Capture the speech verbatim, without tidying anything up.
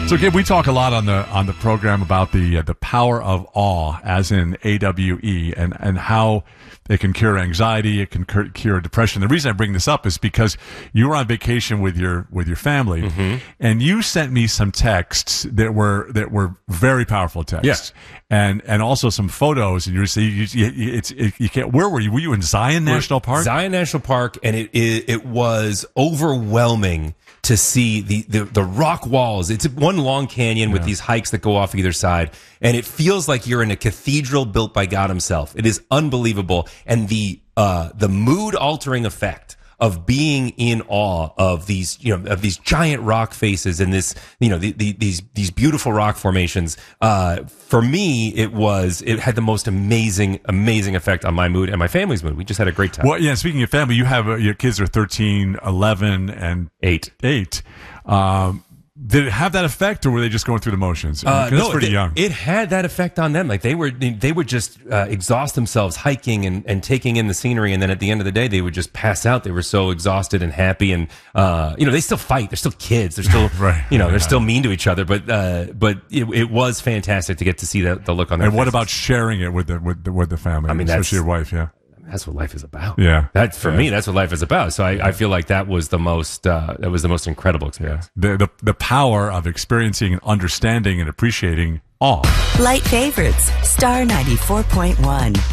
So, again, we talk a lot on the on the program about the uh, the power of awe, as in A W E, and and how it can cure anxiety, it can cure, cure depression. The reason I bring this up is because you were on vacation with your with your family, mm-hmm. and you sent me some texts that were that were very powerful texts, yeah. and and also some photos. And you were saying you, you, it's it, you can't. Where were you? Were you in Zion National Park? Zion National Park, and it it, it was overwhelming to see the, the, the rock walls. It's one long canyon with yeah. these hikes that go off either side. And it feels like you're in a cathedral built by God himself. It is unbelievable. And the, uh, the mood altering effect of being in awe of these, you know, of these giant rock faces and this, you know, the, the, these, these beautiful rock formations. Uh, for me, it was, it had the most amazing, amazing effect on my mood and my family's mood. We just had a great time. Well, yeah, speaking of family, you have, uh, your kids are thirteen, eleven, and eight. Eight. Um, Did it have that effect, or were they just going through the motions? Uh, no, no, pretty it, young. It had that effect on them. Like they were, they would just uh, exhaust themselves hiking and, and taking in the scenery, and then at the end of the day, they would just pass out. They were so exhausted and happy, and uh, you know, they still fight. They're still kids. They're still, right. you know, they're yeah. still mean to each other. But uh, but it, it was fantastic to get to see that the look on their. And what faces. about sharing it with the with the, with the family? I mean, especially your wife. Yeah. That's what life is about. Yeah, that for yeah. me, that's what life is about. So I, I feel like that was the most uh, that was the most incredible experience. Yeah. The, the the power of experiencing and understanding and appreciating awe. Light favorites, Star ninety-four point one.